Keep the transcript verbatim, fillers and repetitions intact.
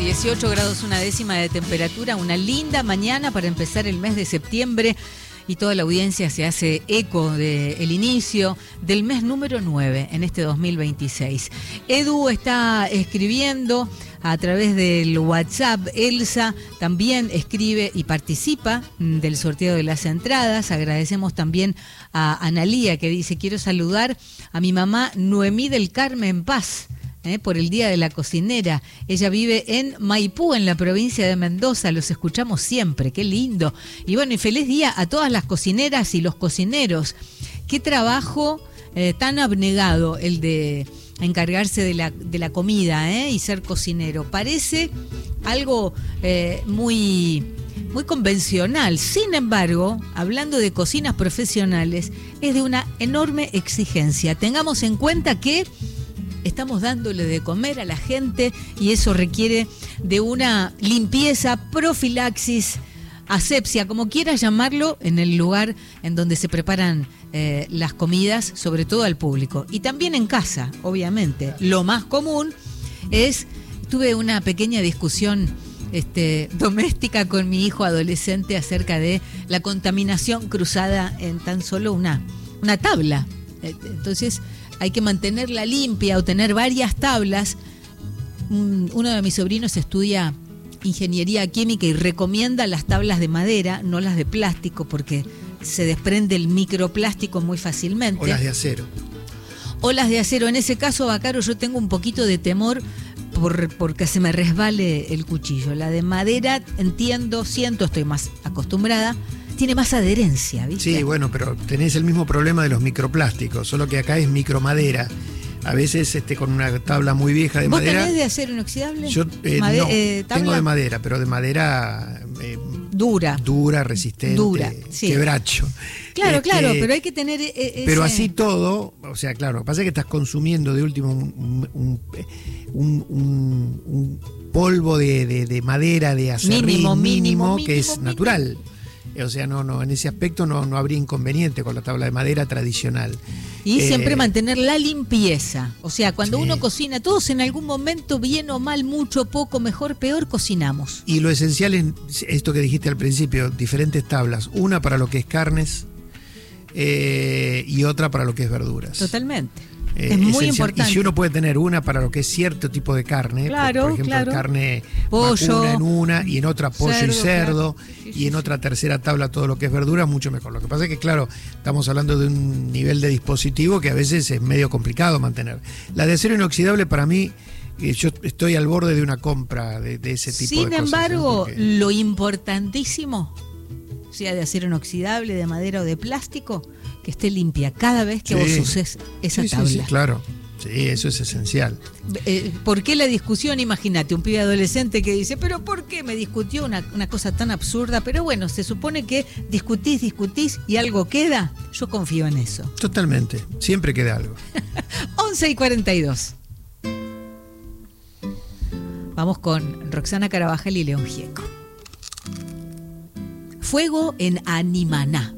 dieciocho grados una décima de temperatura, una linda mañana para empezar el mes de septiembre y toda la audiencia se hace eco del inicio del mes número nueve en este dos mil veintiséis. Edu está escribiendo a través del WhatsApp, Elsa también escribe y participa del sorteo de las entradas. Agradecemos también a Analía que dice: quiero saludar a mi mamá Noemí del Carmen Paz. Eh, por el Día de la Cocinera. Ella vive en Maipú, en la provincia de Mendoza. Los escuchamos siempre, qué lindo. Y bueno, y feliz día a todas las cocineras y los cocineros. Qué trabajo eh, tan abnegado el de encargarse de la, de la comida eh, y ser cocinero. Parece algo eh, muy, muy convencional. Sin embargo, hablando de cocinas profesionales, es de una enorme exigencia. Tengamos en cuenta que estamos dándole de comer a la gente y eso requiere de una limpieza, profilaxis, asepsia, como quieras llamarlo, en el lugar en donde se preparan eh, las comidas, sobre todo al público. Y también en casa, obviamente. Lo más común es, tuve una pequeña discusión este, doméstica con mi hijo adolescente acerca de la contaminación cruzada en tan solo una, una tabla. Entonces, hay que mantenerla limpia o tener varias tablas. Uno de mis sobrinos estudia ingeniería química y recomienda las tablas de madera, no las de plástico, porque se desprende el microplástico muy fácilmente. O las de acero. O las de acero. En ese caso, Bacaro, yo tengo un poquito de temor por, porque se me resbale el cuchillo. La de madera, entiendo, siento, estoy más acostumbrada. Tiene más adherencia, ¿viste? Sí, bueno, pero tenés el mismo problema de los microplásticos, solo que acá es micromadera. A veces este, con una tabla muy vieja de ¿Vos madera. ¿Vos tenés de acero inoxidable? Yo eh, Made- no, eh, tengo de madera, pero de madera eh, dura. Dura, resistente, Dura, sí. quebracho. Claro, Este, claro, pero hay que tener eh, ese... Pero así todo, o sea, claro, lo que pasa es que estás consumiendo de último un, un, un, un, un polvo de, de, de madera, de acerrín mínimo, mínimo, mínimo, que es mínimo. natural. O sea, no, no, en ese aspecto no, no habría inconveniente con la tabla de madera tradicional. Y Eh, siempre mantener la limpieza. O sea, cuando sí. uno cocina, todos en algún momento, bien o mal, mucho, poco, mejor, peor, cocinamos. Y lo esencial es esto que dijiste al principio, diferentes tablas. Una para lo que es carnes eh, y otra para lo que es verduras. Totalmente. Eh, es muy esencial. importante. Y si uno puede tener una para lo que es cierto tipo de carne, Claro, por, por ejemplo, claro. carne Pollo, vacuna en una y en otra pollo cerdo, y cerdo, claro. Sí, sí, y en sí. otra tercera tabla todo lo que es verdura, mucho mejor. Lo que pasa es que, claro, estamos hablando de un nivel de dispositivo que a veces es medio complicado mantener. La de acero inoxidable para mí, eh, yo estoy al borde de una compra de, de ese tipo Sin de cosas. embargo, ¿eh? Porque- lo importantísimo, sea de acero inoxidable, de madera o de plástico, que esté limpia cada vez que Sí. vos uses esa Sí, sí, tabla. sí, claro. Sí, eso es esencial. Eh, ¿Por qué la discusión? Imagínate, un pibe adolescente que dice, pero ¿por qué me discutió una, una cosa tan absurda? Pero bueno, se supone que discutís, discutís y algo queda. Yo confío en eso. Totalmente. Siempre queda algo. once y cuarenta y dos. Vamos con Roxana Carabajal y León Gieco. Fuego en Animaná.